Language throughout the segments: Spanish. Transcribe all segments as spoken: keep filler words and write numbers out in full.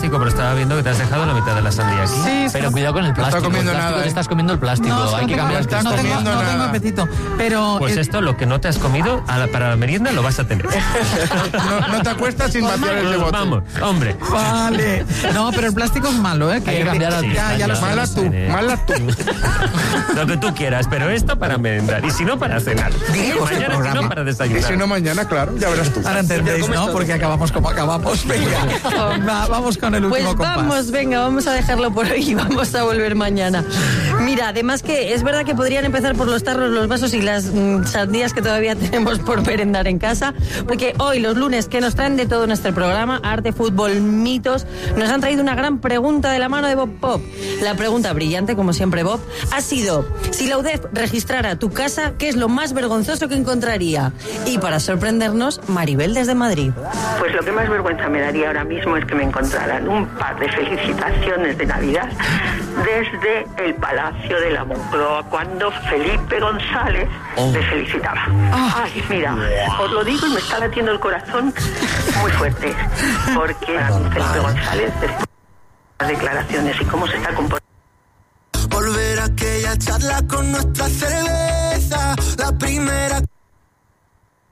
plástico, pero estaba viendo que te has dejado la mitad de la sandía aquí. Sí, pero cuidado con el plástico. No está comiendo el plástico nada, te ¿eh? estás comiendo el plástico. No, Hay no que tengo, cambiar. estás no tengo, comiendo no tengo nada. apetito. Pero Pues eh, esto, lo que no te has comido, a la, para la merienda lo vas a tener. No, no te acuestas sin vaciar ese Pues bote. vamos, hombre. vale. No, pero el plástico es malo, ¿eh? Hay que cambiar al- ya, ya lo Mala Mala sabes. tú, mala tú. Lo que tú quieras, pero esto para merendar. Y si no, para cenar. Digo, Mañana, si programa. no, para Y desayunar. si no mañana, claro, ya verás tú. Ahora entendéis, ¿no? Porque acabamos como acabamos. Venga, va, vamos con el último Pues compás. vamos, venga, vamos a dejarlo por hoy y vamos a volver mañana. Mira, además que es verdad que podrían empezar por los tarros, los vasos y las mm, sandías que todavía tenemos por merendar en casa, porque hoy, los lunes, que nos traen de todo nuestro programa, arte, fútbol, mitos, nos han traído una gran pregunta de la mano de Bob Pop. La pregunta brillante, como siempre, Bob, ha sido, si la U D E F registrara tu casa, ¿qué es lo más vergonzoso que encontraría? Y para sorprendernos, Maribel desde Madrid. Pues lo que más vergüenza me daría ahora mismo es que me encontraran un par de felicitaciones de Navidad desde el Palacio de la Moncloa cuando Felipe González Oh. le felicitaba. Ay, mira, os lo digo y me está latiendo el corazón muy fuerte, porque a mí Felipe González, después de las declaraciones y cómo se está comportando, Volver a aquella charla con nuestra cerveza, la primera.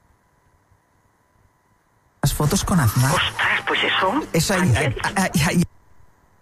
Las fotos con Aznar. ostras, pues eso, Eso ahí, ahí, ahí, ahí.